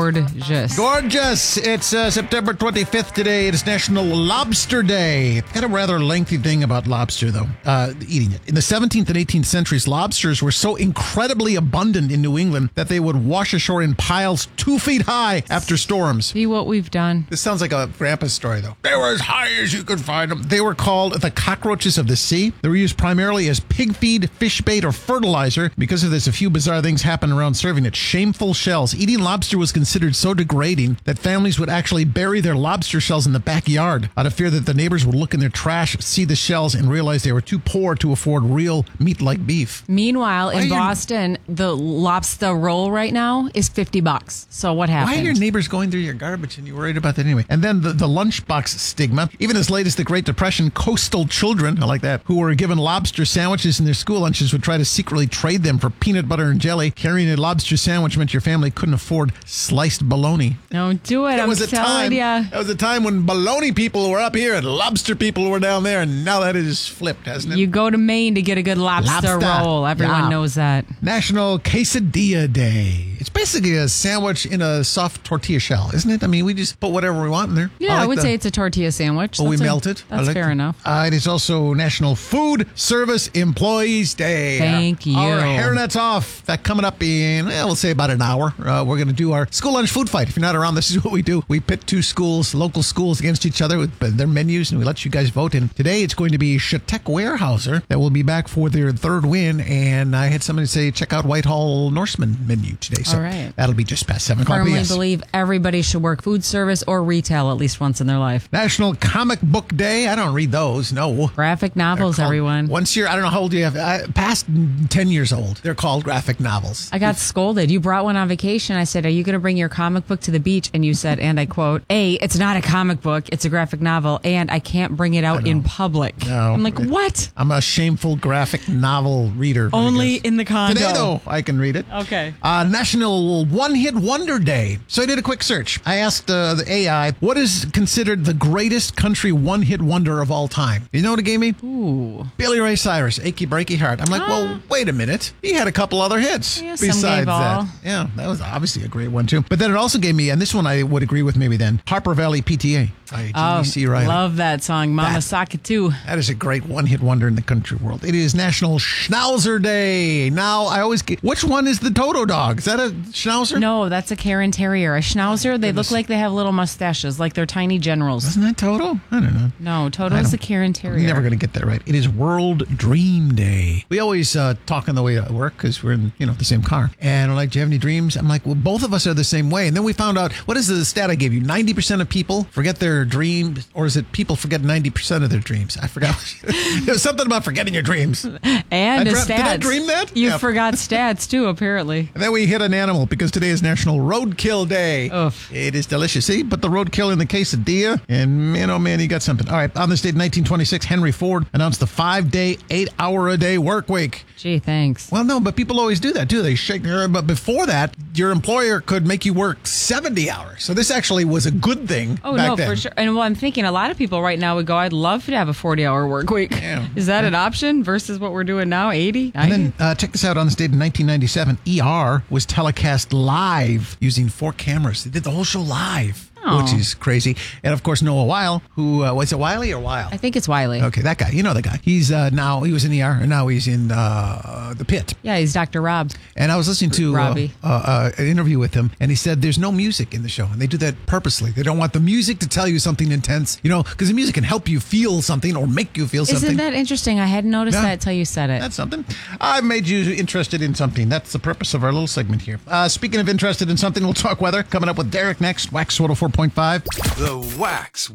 Gorgeous. It's September 25th today. It is National Lobster Day. Got a rather lengthy thing about lobster, though, eating it. In the 17th and 18th centuries, lobsters were so incredibly abundant in New England that they would wash ashore in piles 2 feet high after storms. See what we've done. This sounds like a grandpa's story, though. They were as high as you could find them. They were called the cockroaches of the sea. They were used primarily as pig feed, fish bait, or fertilizer. Because of this, a few bizarre things happened around serving it. Shameful shells. Eating lobster was considered so degrading that families would actually bury their lobster shells in the backyard out of fear that the neighbors would look in their trash, see the shells, and realize they were too poor to afford real meat like beef. Meanwhile, in Boston, the lobster roll right now is $50. So what happened? Why are your neighbors going through your garbage and you're worried about that anyway? And then the lunchbox stigma. Even as late as the Great Depression, coastal children, I like that, who were given lobster sandwiches in their school lunches would try to secretly trade them for peanut butter and jelly. Carrying a lobster sandwich meant your family couldn't afford sliced bologna. Don't do it. I'm telling you. That was a time when bologna people were up here and lobster people were down there, and now that is flipped, hasn't it? You go to Maine to get a good lobster roll. Everyone knows that. National Quesadilla Day. It's basically a sandwich in a soft tortilla shell, isn't it? I mean, we just put whatever we want in there. Yeah, I would say it's a tortilla sandwich. Oh, we melt it? That's fair enough. It is also National Food Service Employees Day. Thank you. Our hairnet's off. That coming up in, we'll say about an hour. We're going to do our school lunch food fight. If you're not around, this is what we do. We pit two schools, local schools, against each other with their menus, and we let you guys vote. And today it's going to be Chautauqua Weyerhaeuser that will be back for their third win. And I had somebody say, check out Whitehall Norseman menu today. So that'll be just past 7 o'clock. I firmly believe everybody should work food service or retail at least once in their life. National Comic Book Day. I don't read those. No. Graphic novels, everyone. Once you're, I don't know how old you have, past 10 years old, they're called graphic novels. I got scolded. You brought one on vacation. I said, are you going to bring your comic book to the beach? And you said, and I quote, A, it's not a comic book, it's a graphic novel, and I can't bring it out in public. No. I'm like, what? I'm a shameful graphic novel reader. Only in the condo. Today, though, I can read it. Okay. National One-Hit Wonder Day. So I did a quick search. I asked the AI, what is considered the greatest country one-hit wonder of all time? You know what it gave me? Ooh. Billy Ray Cyrus, Achy Breaky Heart. I'm like, well, wait a minute. He had a couple other hits besides that. Yeah, that was obviously a great one, too. But then it also gave me, and this one I would agree with maybe then, Harper Valley PTA by G.C. Riley. Love that song. Mama Sock It Too. That is a great one-hit wonder in the country world. It is National Schnauzer Day. Now, I always get, which one is the Toto dog? Is that a Schnauzer? No, that's a Karen Terrier. A Schnauzer, they look like they have little mustaches, like they're tiny generals. Isn't that Toto? I don't know. No, Toto is the Karen Terrier. I'm never going to get that right. It is World Dream Day. We always talk on the way to work because we're in the same car. And I'm like, do you have any dreams? I'm like, well, both of us are the same way. And then we found out, what is the stat I gave you? 90% of people forget their dreams, or is it people forget 90% of their dreams? I forgot. It was something about forgetting your dreams. And stats. Did I dream that? You forgot stats too, apparently. And then we hit an animal because today is National Roadkill Day. Oof. It is delicious. See, but the roadkill in the quesadilla, and man, oh man, you got something. All right, on this date in 1926, Henry Ford announced the 5-day, 8-hour-a-day work week. Gee, thanks. Well, no, but people always do that, too. They shake their, but before that, your employer could make you work 70 hours. So this actually was a good thing back then. For sure. And I'm thinking a lot of people right now would go, I'd love to have a 40-hour work week. Yeah. Is that an option versus what we're doing now, 80? 90? And then check this out. On this date in 1997, ER was telecast live using 4 cameras. They did the whole show live. Which is crazy. And of course, Noah Weil, who was it Wiley or Weil? I think it's Wiley. Okay, that guy. You know the guy. He's now, he was in ER, and now he's in the Pit. Yeah, he's Dr. Rob. And I was listening to an interview with him, and he said there's no music in the show, and they do that purposely. They don't want the music to tell you something intense, because the music can help you feel something or make you feel something. Isn't that interesting? I hadn't noticed that until you said it. That's something. I've made you interested in something. That's the purpose of our little segment here. Speaking of interested in something, we'll talk weather. Coming up with Derek next. Wax 104.5. The Wax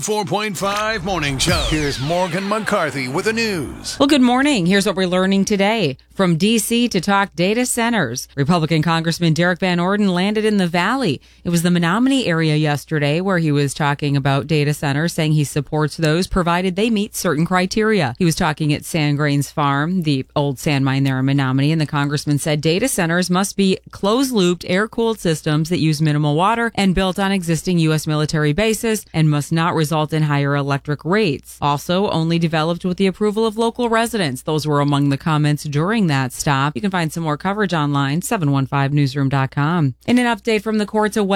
104.5 Morning Show. Here's Morgan McCarthy with the news. Well, good morning. Here's what we're learning today. From D.C. to talk data centers. Republican Congressman Derek Van Orden landed in the Valley. It was the Menominee area yesterday where he was talking about data centers, saying he supports those provided they meet certain criteria. He was talking at Sand Grains Farm, the old sand mine there in Menominee, and the congressman said data centers must be closed-looped, air-cooled systems that use minimal water and built on existing U.S. military bases and must not result in higher electric rates. Also, only developed with the approval of local residents. Those were among the comments during that stop. You can find some more coverage online, 715newsroom.com. In an update from the courts,